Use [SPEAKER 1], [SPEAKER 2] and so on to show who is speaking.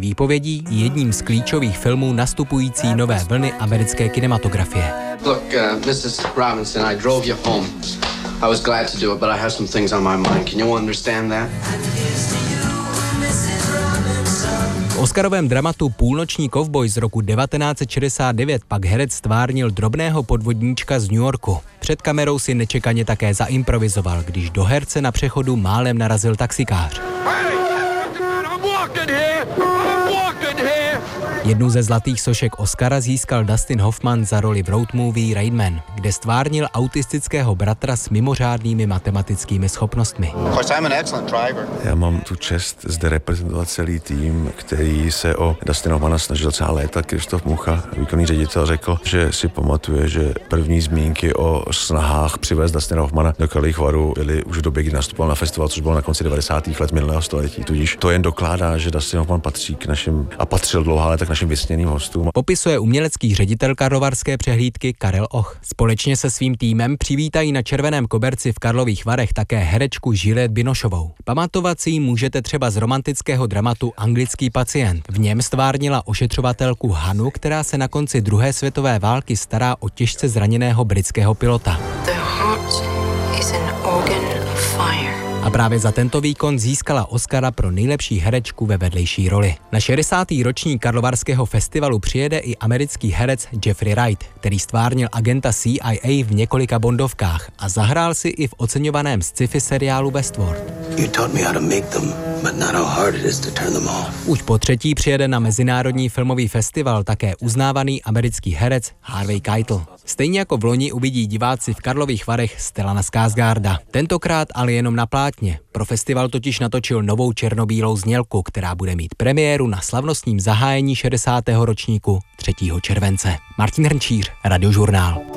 [SPEAKER 1] výpovědí jedním z klíčových filmů nastupující nové vlny americké kinematografie.
[SPEAKER 2] Look, Mrs. Robinson, I drove you home. I was glad to do it, but I have some things on my mind. Can you understand that?
[SPEAKER 1] V oscarovém dramatu Půlnoční kovboj z roku 1969 pak herec stvárnil drobného podvodníčka z New Yorku. Před kamerou si nečekaně také zaimprovizoval, když do herce na přechodu málem narazil taxikář. Jednu ze zlatých sošek Oscara získal Dustin Hoffman za roli v road movie Rain Man, kde stvárnil autistického bratra s mimořádnými matematickými schopnostmi.
[SPEAKER 3] Já mám tu čest zde reprezentovat celý tým, který se o Dustina Hoffmana snažil celá léta. Krištof Mucha, výkonný ředitel, řekl, že si pamatuje, že první zmínky o snahách přivést Dustina Hoffmana do Karlových Varů byly už v době, kdy nastupoval na festival, což bylo na konci 90. let minulého století. Tudíž to jen dokládá, že Dustin Hoffman patří k našim a patřil dlouhá léta k našim vysněným hostům.
[SPEAKER 1] Popisuje umělecký ředitel karlovarské přehlídky Karel Och. Společně se svým týmem přivítají na červeném koberci v Karlových Varech také herečku Juliette Binochovou. Pamatovat si ji můžete třeba z romantického dramatu Anglický pacient. V něm stvárnila ošetřovatelku Hanu, která se na konci druhé světové války stará o těžce zraněného britského pilota. A právě za tento výkon získala Oscara pro nejlepší herečku ve vedlejší roli. Na 60. ročník Karlovarského festivalu přijede i americký herec Jeffrey Wright, který stvárnil agenta CIA v několika bondovkách a zahrál si i v oceňovaném sci-fi seriálu Westworld. Už po třetí přijede na mezinárodní filmový festival také uznávaný americký herec Harvey Keitel. Stejně jako v loni uvidí diváci v Karlových Varech Stellana Skarsgarda. Tentokrát ale jenom na plátně. Pro festival totiž natočil novou černobílou znělku, která bude mít premiéru na slavnostním zahájení 60. ročníku 3. července. Martin Hrnčíř, Radiožurnál.